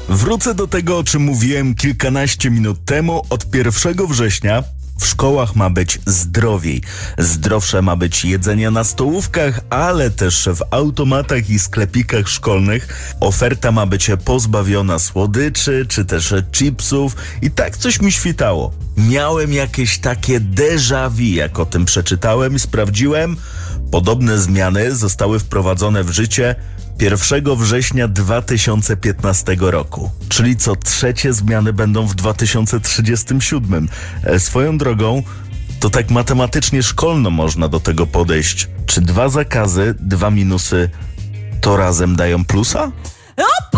Wrócę do tego, o czym mówiłem kilkanaście minut temu. Od 1 września w szkołach ma być zdrowiej. Zdrowsze ma być jedzenie na stołówkach, ale też w automatach i sklepikach szkolnych. Oferta ma być pozbawiona słodyczy, czy też chipsów i tak coś mi świtało. Miałem jakieś takie déjà vu, jak o tym przeczytałem i sprawdziłem. Podobne zmiany zostały wprowadzone w życie 1 września 2015 roku, czyli co trzecie zmiany będą w 2037. Swoją drogą, to tak matematycznie szkolno można do tego podejść. Czy 2 zakazy, 2 minusy to razem dają plusa?